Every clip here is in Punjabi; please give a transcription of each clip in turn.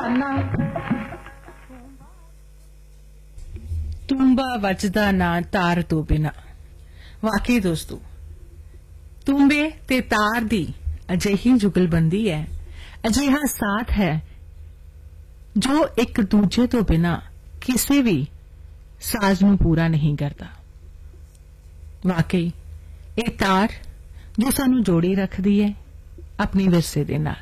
ਨਾ ਤੂੰਬਾ ਵੱਜਦਾ ਨਾ ਤਾਰ ਤੋਂ ਬਿਨਾ। ਵਾਕਈ ਦੋਸਤੋ, ਤੂੰਬੇ ਤੇ ਤਾਰ ਦੀ ਅਜਿਹੀ ਜੁਗਲਬੰਦੀ ਹੈ, ਅਜਿਹਾ ਸਾਥ ਹੈ ਜੋ ਇੱਕ ਦੂਜੇ ਤੋਂ ਬਿਨਾ ਕਿਸੇ ਵੀ ਸਾਜ਼ ਨੂੰ ਪੂਰਾ ਨਹੀਂ ਕਰਦਾ। ਵਾਕਈ ਇਹ ਤਾਰ ਜੋ ਸਾਨੂੰ ਜੋੜੀ ਰੱਖਦੀ ਹੈ ਆਪਣੀ ਵਿਰਸੇ ਦੇ ਨਾਲ,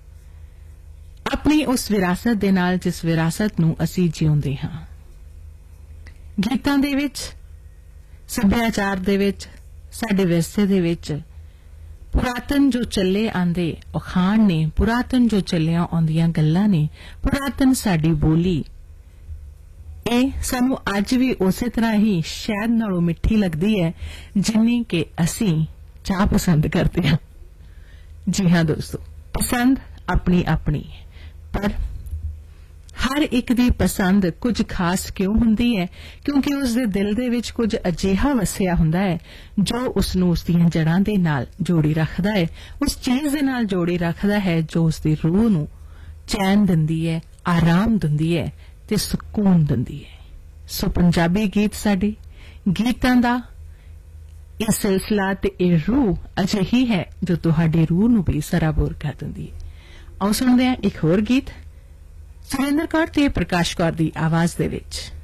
ਆਪਣੀ ਉਸ ਵਿਰਾਸਤ ਦੇ ਨਾਲ ਜਿਸ ਵਿਰਾਸਤ ਨੂੰ ਅਸੀਂ ਜਿਉਂਦੇ ਹਾਂ। ਗੀਤਾਂ ਦੇ ਵਿੱਚ, ਸੱਭਿਆਚਾਰ ਦੇ ਵਿੱਚ, ਸਾਡੇ ਵਿਰਸੇ ਦੇ ਵਿੱਚ ਪੁਰਾਤਨ ਜੋ ਚੱਲੇ ਆਂਦੇ ਅਖਾਣ ਨੇ, ਪੁਰਾਤਨ ਜੋ ਚੱਲੀਆਂ ਆਉਂਦੀਆਂ ਗੱਲਾਂ ਨੇ, ਪੁਰਾਤਨ ਸਾਡੀ ਬੋਲੀ, ਇਹ ਸਾਨੂੰ ਅੱਜ ਵੀ ਉਸੇ ਤਰ੍ਹਾਂ ਹੀ ਸ਼ਹਿਦ ਨਾਲੋਂ ਮਿੱਠੀ ਲੱਗਦੀ ਹੈ ਜਿੰਨੀ ਕਿ ਅਸੀਂ ਚਾਹ ਪਸੰਦ ਕਰਦੇ ਹਾਂ। ਜੀ ਹਾਂ ਦੋਸਤੋ, ਪਸੰਦ ਆਪਣੀ ਆਪਣੀ ਹੈ, ਪਰ ਹਰ ਇੱਕ ਦੀ ਪਸੰਦ ਕੁਝ ਖਾਸ ਕਿਉਂ ਹੁੰਦੀ ਹੈ? ਕਿਉਂਕਿ ਉਸ ਦੇ ਦਿਲ ਦੇ ਵਿੱਚ ਕੁਝ ਅਜਿਹਾ ਵਸਿਆ ਹੁੰਦਾ ਹੈ ਜੋ ਉਸ ਨੂੰ ਉਸ ਦੀਆਂ ਜੜ੍ਹਾਂ ਦੇ ਨਾਲ ਜੋੜੀ ਰੱਖਦਾ ਹੈ, ਉਸ ਚੀਜ਼ ਦੇ ਨਾਲ ਜੋੜੀ ਰੱਖਦਾ ਹੈ ਜੋ ਉਸ ਦੀ ਰੂਹ ਨੂੰ ਚੈਨ ਦਿੰਦੀ ਹੈ, ਆਰਾਮ ਦਿੰਦੀ ਹੈ ਤੇ ਸਕੂਨ ਦਿੰਦੀ ਹੈ। ਸੋ ਪੰਜਾਬੀ ਗੀਤ, ਸਾਡੇ ਗੀਤਾਂ ਦਾ ਇਹ ਸਿਲਸਿਲਾ ਤੇ ਇਹ ਰੂਹ ਅਜਿਹੀ ਹੈ ਜੋ ਤੁਹਾਡੀ ਰੂਹ ਨੂੰ ਵੀ ਸਰਾਬੋਰ ਕਰ ਦਿੰਦੀ ਹੈ। ਆਓ ਸੁਣਦੇ ਹਾਂ ਇੱਕ ਹੋਰ ਗੀਤ ਸੁਰਿੰਦਰ ਕੌਰ ਤੇ ਪ੍ਰਕਾਸ਼ ਕੌਰ ਦੀ ਆਵਾਜ਼ ਦੇ ਵਿੱਚ।